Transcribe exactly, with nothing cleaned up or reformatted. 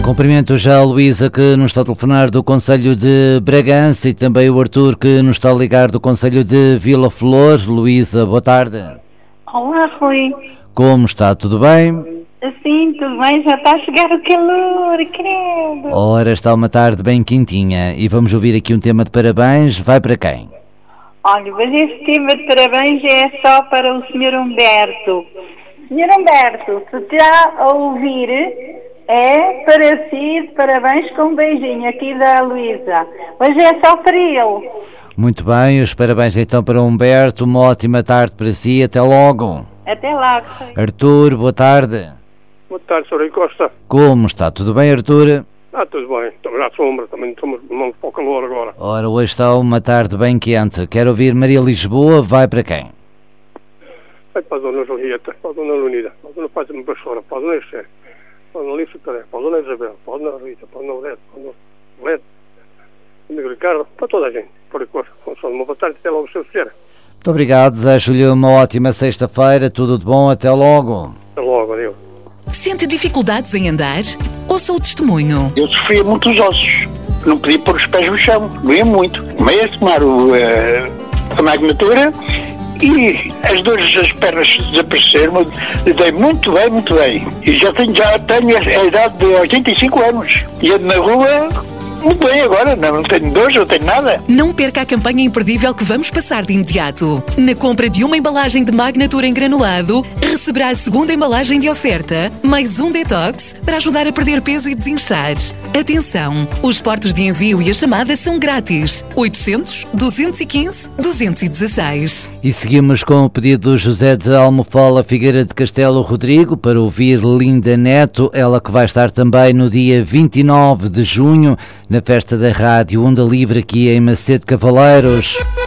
Cumprimento já a Luísa, que nos está a telefonar do Concelho de Bragança, e também o Artur, que nos está a ligar do Concelho de Vila Flores. Luísa, boa tarde. Olá, Rui. Como está? Tudo bem? Sim, tudo bem, já está a chegar o calor, credo. Ora, está uma tarde bem quentinha e vamos ouvir aqui um tema de parabéns. Vai para quem? Olha, mas esse tema de parabéns é só para o senhor Humberto. senhor Humberto, se está a ouvir, é para si, parabéns, com um beijinho aqui da Luísa. Hoje é só para ele. Muito bem, os parabéns então para o Humberto, uma ótima tarde para si, até logo. Até lá. Artur, boa tarde. Boa tarde, senhor Costa. Como está? Tudo bem, Artur? Ah, tudo bem. Estamos à sombra, também estamos não para o calor agora. Ora, hoje está uma tarde bem quente. Quero ouvir Maria Lisboa, vai para quem? Vai para a dona Julieta, para a dona Leonida, para a dona Fátima Pastora, para a dona Esther, para a dona Lícia Taré, para a dona Isabel, para a dona Rita, para a dona Lete, para a dona Lete, para o amigo Ricardo, para toda a gente. Por enquanto, uma boa tarde, até logo, se eu quiser. Muito obrigado, desejo-lhe uma ótima sexta-feira, tudo de bom, até logo. Até logo, adeus. Sente dificuldades em andar? Ouça o testemunho. Eu sofria muito os ossos, não podia pôr os pés no chão, doía muito. Meio a tomar o, uh, a magnatura e as dores das pernas desapareceram, dei muito bem, muito bem. E já tenho, já tenho a idade de oitenta e cinco anos e ando na rua muito bem agora, não, não tenho dores, não tenho nada. Não perca a campanha imperdível que vamos passar de imediato. Na compra de uma embalagem de Magnatura em granulado, receberá a segunda embalagem de oferta, mais um detox para ajudar a perder peso e desinchar. Atenção, os portos de envio e a chamada são grátis. oitocentos, duzentos e quinze, duzentos e dezasseis. E seguimos com o pedido do José de Almofola, Figueira de Castelo Rodrigo, para ouvir Linda Neto, ela que vai estar também no dia vinte e nove de junho, na festa da Rádio Onda Livre aqui em Macedo Cavaleiros.